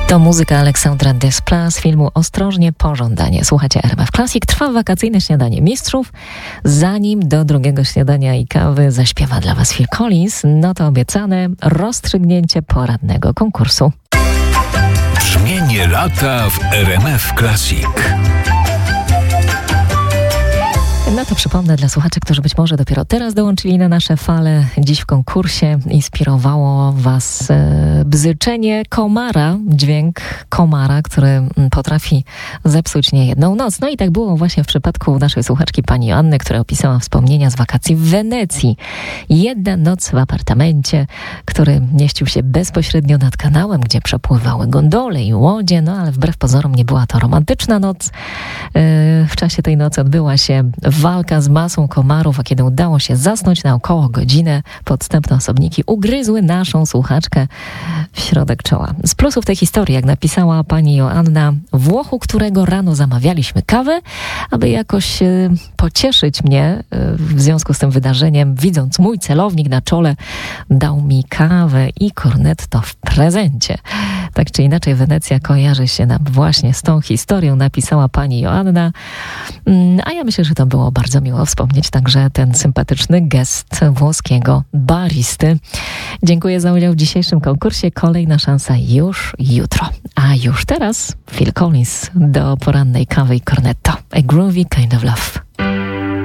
To muzyka Aleksandra Desplat z filmu Ostrożnie Pożądanie. Słuchacie RMF Classic. Trwa wakacyjne śniadanie mistrzów. Zanim do drugiego śniadania i kawy zaśpiewa dla Was Phil Collins, no to obiecane rozstrzygnięcie porannego konkursu. Brzmienie lata w RMF Classic. No to przypomnę dla słuchaczy, którzy być może dopiero teraz dołączyli na nasze fale. Dziś w konkursie inspirowało Was bzyczenie komara, dźwięk komara, który potrafi zepsuć niejedną noc. No i tak było właśnie w przypadku naszej słuchaczki pani Joanny, która opisała wspomnienia z wakacji w Wenecji. Jedna noc w apartamencie, który mieścił się bezpośrednio nad kanałem, gdzie przepływały gondole i łodzie, no ale wbrew pozorom nie była to romantyczna noc. W czasie tej nocy odbyła się walka z masą komarów, a kiedy udało się zasnąć na około godzinę, podstępne osobniki ugryzły naszą słuchaczkę w środek czoła. Z plusów tej historii, jak napisała pani Joanna, Włochu, którego rano zamawialiśmy kawę, aby jakoś pocieszyć mnie w związku z tym wydarzeniem, widząc mój celownik na czole, dał mi kawę i cornetto w prezencie. Tak czy inaczej Wenecja kojarzy się nam właśnie z tą historią, napisała pani Joanna, a ja myślę, że to było bardzo miło wspomnieć także ten sympatyczny gest włoskiego baristy. Dziękuję za udział w dzisiejszym konkursie. Kolejna szansa już jutro. A już teraz Phil Collins do porannej kawy i cornetto. A groovy kind of love.